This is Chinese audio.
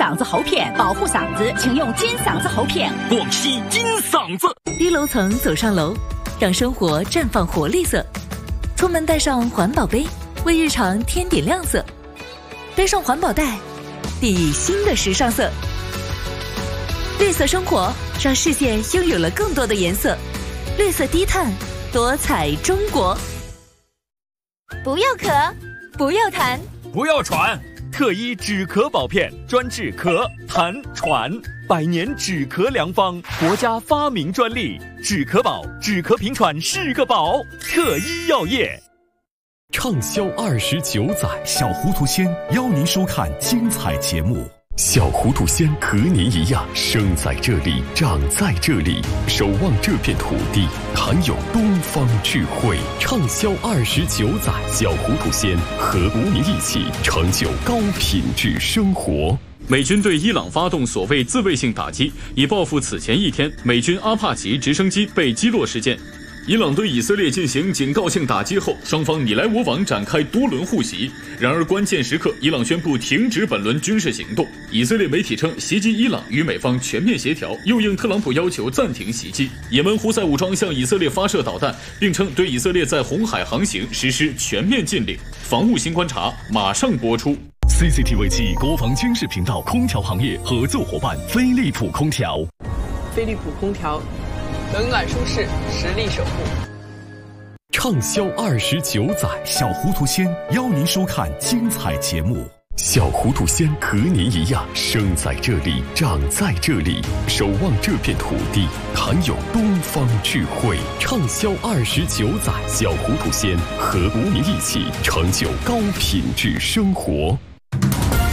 嗓子喉片，保护嗓子，请用金嗓子喉片。 广西金嗓子。 低楼层走上楼，让生活绽放活力色。出门带上环保杯，为日常添点亮色。背上环保袋，熠熠新的时尚色。绿色生活，让世界拥有了更多的颜色。绿色低碳，多彩中国。 不要咳，不要痰， 不要喘。特一止咳宝片，专治咳、痰、喘，100年止咳良方，国家发明专利。止咳宝，止咳平喘是个宝。特一药业。 畅销29载，小糊涂仙邀您收看精彩节目。小糊涂仙和您一样，生在这里，长在这里，守望这片土地，含有东方智慧。畅销29载，小糊涂仙和无名一起成就高品质生活。 美军对伊朗发动所谓自卫性打击，以报复此前一天美军阿帕奇直升机被击落事件。伊朗对以色列进行警告性打击后，双方你来我往展开多轮互袭。然而关键时刻，伊朗宣布停止本轮军事行动。以色列媒体称，袭击伊朗与美方全面协调，又应特朗普要求暂停袭击。也门胡塞武装向以色列发射导弹，并称对以色列在红海航行实施全面禁令。防务新观察马上播出。 CCTV 暨国防军事频道空调行业合作伙伴飞利浦空调。 飞利浦空调，冷暖舒适，实力守护。 畅销29载，小糊涂仙邀您收看精彩节目。小糊涂仙和您一样，生在这里，长在这里，守望这片土地，含有东方智慧。畅销29载，小糊涂仙和无名一起成就高品质生活。